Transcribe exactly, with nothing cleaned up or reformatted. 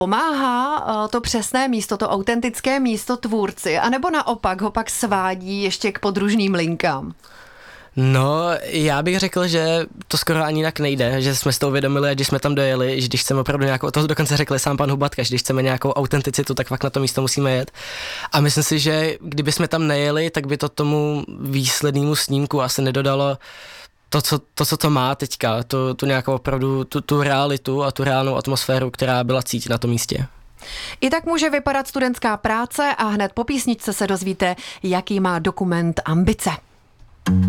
Pomáhá to přesné místo, to autentické místo tvůrci, anebo naopak ho pak svádí ještě k podružným linkám? No, já bych řekl, že to skoro ani jinak nejde, že jsme si to uvědomili, když jsme tam dojeli, že když chceme opravdu nějakou, to dokonce řekli sám pan Hubatka, že když chceme nějakou autenticitu, tak fakt na to místo musíme jet. A myslím si, že kdyby jsme tam nejeli, tak by to tomu výslednému snímku asi nedodalo to, co to, co to má teďka, tu, tu nějakou opravdu, tu, tu realitu a tu reálnou atmosféru, která byla cítit na tom místě. I tak může vypadat studentská práce a hned po písničce se dozvíte, jaký má dokument ambice.